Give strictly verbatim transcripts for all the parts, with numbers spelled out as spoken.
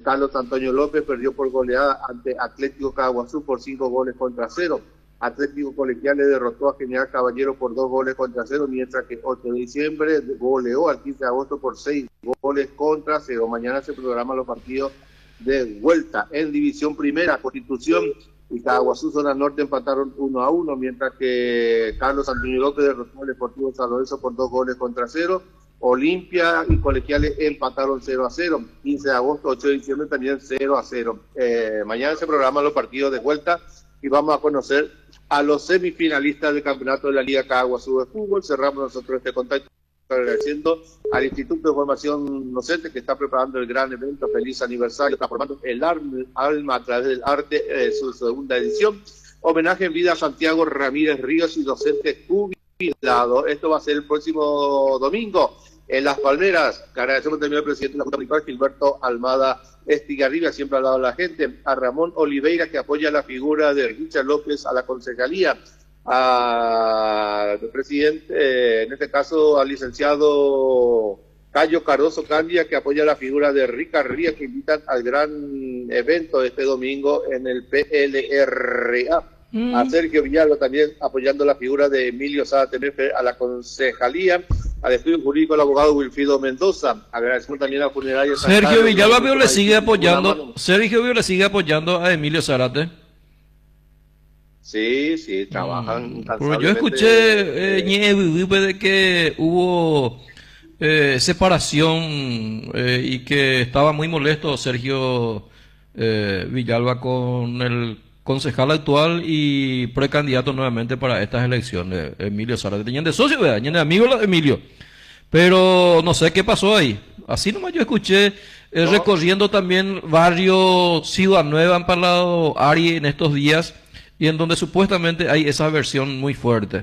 Carlos Antonio López perdió por goleada ante Atlético Caguazú por cinco goles contra cero. Atlético Colegial le derrotó a General Caballero por dos goles contra cero, mientras que ocho de diciembre goleó al quince de agosto por seis goles contra cero. Mañana se programan los partidos de vuelta. En División Primera, Constitución y Caguazú Zona Norte empataron uno a uno, mientras que Carlos Antonio López derrotó al Deportivo San Lorenzo por dos goles contra cero. Olimpia y Colegiales empataron cero a cero. quince de agosto, ocho de diciembre también cero a cero. Eh, mañana se programan los partidos de vuelta y vamos a conocer a los semifinalistas del campeonato de la Liga Caguazú de Fútbol. Cerramos nosotros este contacto agradeciendo al Instituto de Formación Docente que está preparando el gran evento. Feliz aniversario, está formando el alma a través del arte, eh, su segunda edición. Homenaje en vida a Santiago Ramírez Ríos y docentes jubilados. Esto va a ser el próximo domingo en Las Palmeras. Agradecemos también al presidente de la Junta Municipal, Gilberto Almada Estigarribia, siempre al lado de la gente. A Ramón Oliveira, que apoya la figura de Richard López a la concejalía. Al presidente, eh, en este caso al licenciado Cayo Cardoso Cambia, que apoya la figura de Rica Ría, que invitan al gran evento este domingo en el P L R A. Mm. A Sergio Villalba también apoyando la figura de Emilio Sada Tenefe a la concejalía. Al estudio jurídico el abogado Wilfrido Mendoza. Agradecemos también a Funeraria Sergio Villalba veo le sigue apoyando Sergio Villalba le sigue apoyando a Emilio Zárate. Sí, sí, trabajan. Mm, yo escuché eh, de que hubo eh, separación eh, y que estaba muy molesto Sergio eh, Villalba con el concejal actual y precandidato nuevamente para estas elecciones, Emilio Zárate. Tenían de socio, ¿verdad? Tenían de amigo de Emilio. Pero no sé qué pasó ahí. Así nomás yo escuché eh, no. recorriendo también barrio Ciudad Nueva, han parlado Ari en estos días, y en donde supuestamente hay esa versión muy fuerte.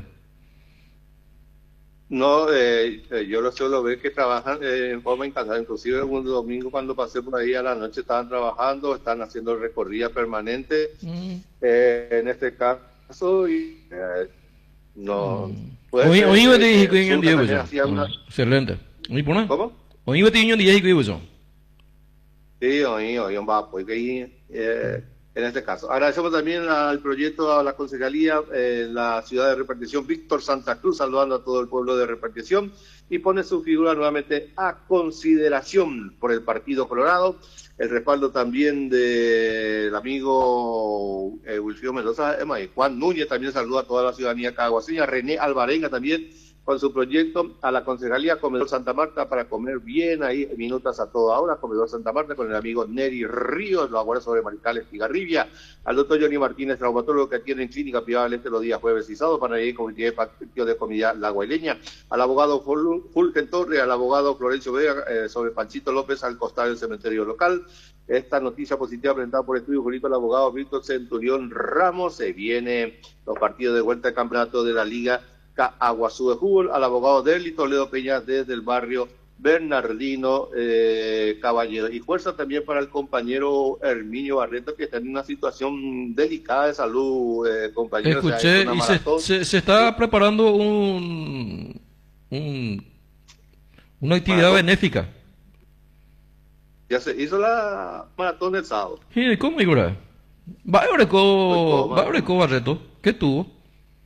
No, eh, yo lo suelo ver que trabajan eh, en forma incansable. Inclusive un domingo cuando pasé por ahí a la noche estaban trabajando, están haciendo recorrida permanente. Mm. Eh, en este caso, y eh, no... Mm. Hoy hoy me dije que en día eso. Excelente. ¿Cómo? Hoy me dije que eso. Sí, hoy hoy va porque eh en este caso. Agradecemos también al proyecto, a la concejalía, eh, la ciudad de repartición Víctor Santa Cruz, saludando a todo el pueblo de repartición, y pone su figura nuevamente a consideración por el Partido Colorado. El respaldo también del amigo eh, Wilfrido Mendoza, eh, Juan Núñez también saluda a toda la ciudadanía caguaseña, René Alvarenga también con su proyecto, a la concejalía Comedor Santa Marta para comer bien ahí, minutas a toda hora, Comedor Santa Marta con el amigo Neri Ríos, lo aguarda sobre Mariscal Estigarribia, al doctor Johnny Martínez, traumatólogo que atiende en clínica privada del este los días jueves y sábados, para ir comité de patio de comida La Guaileña, al abogado Fulgen Torre, al abogado Florencio Vega, eh, sobre Panchito López al costado del cementerio local. Esta noticia positiva presentada por Estudio Jurídico el abogado Víctor Centurión Ramos. Se viene los partidos de vuelta al campeonato de la Liga Caguazú de Fútbol, al abogado Derli Toledo Peña desde el barrio Bernardino eh, Caballero. Y fuerza también para el compañero Herminio Barreto, que está en una situación delicada de salud, eh, compañero. Escuché, o sea, y se, se, se está preparando un, un una actividad maratón benéfica. Ya se hizo la maratón del sábado. Sí, ¿cómo igora? Va a Breco Barreto, ¿qué tuvo?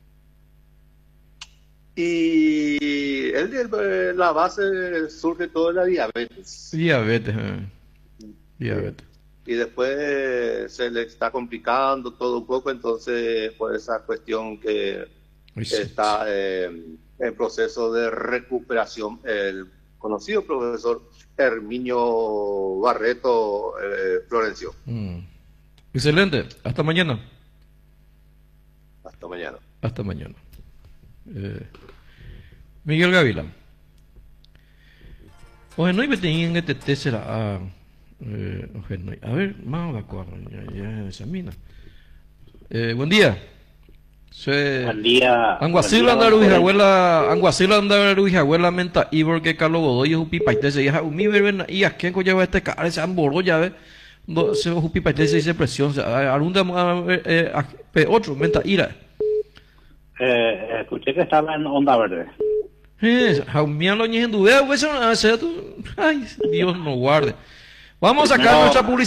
Y el, el, la base surge todo de la diabetes. Diabetes, eh. diabetes. Y después se le está complicando todo un poco, entonces por esa cuestión que sí, está eh, en proceso de recuperación. El conocido profesor Herminio Barreto eh, Florencio. Mm. Excelente, hasta mañana. Hasta mañana. Hasta mañana. Eh, Miguel Gavila. Oye, no iba a tener que te tesera a a ver, más de acuerdo, ya examina. Eh, buen día. Se buen día. Anguacila anda Luis Abuela, Anguacila anda Luis Abuela menta y porque Carlos Godoy es un pipaite se ya mi bebé y a quién coño este cara ese amboro ya ve. No se un pipaite se dice presión, algún eh otro menta ira. Eh, escuché que estaba en Onda Verde. Eh, jaumiano ni en duda, pues, ay, Dios nos guarde. Vamos a sacar nuestra publicidad.